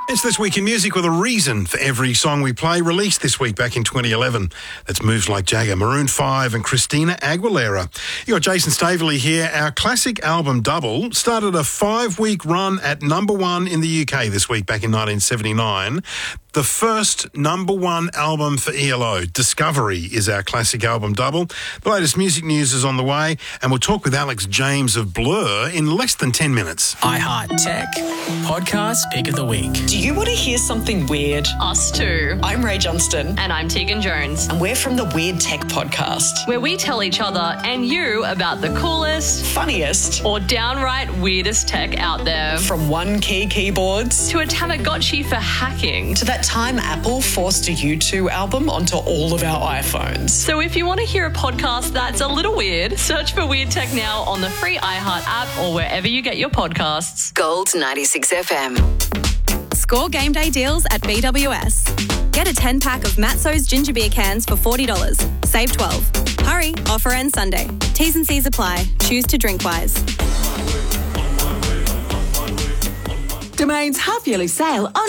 It's This Week in Music with a reason for every song we play, released this week back in 2011. That's Moves Like Jagger, Maroon 5 and Christina Aguilera. You got Jason Staveley here. Our classic album Double started a 5-week run at number one in the UK this week back in 1979. The first number one album for ELO, Discovery, is our classic album Double. The latest music news is on the way, and we'll talk with Alex James of Blur in less than 10 minutes. iHeart Tech Podcast Pick of the Week. Do you want to hear something weird? Us too. I'm Ray Johnston. And I'm Tegan Jones. And we're from the Weird Tech Podcast, where we tell each other and you about the coolest, funniest, or downright weirdest tech out there. From One Key keyboards to a Tamagotchi for hacking. To that time Apple forced a U2 album onto all of our iPhones. So if you want to hear a podcast that's a little weird, search for Weird Tech now on the free iHeart app or wherever you get your podcasts. Gold 96 FM. Score game day deals at BWS. Get a 10-pack of Matzo's ginger beer cans for $40. Save 12. Hurry, offer ends Sunday. T's and C's apply. Choose to drink wise. Domain's half-yearly sale on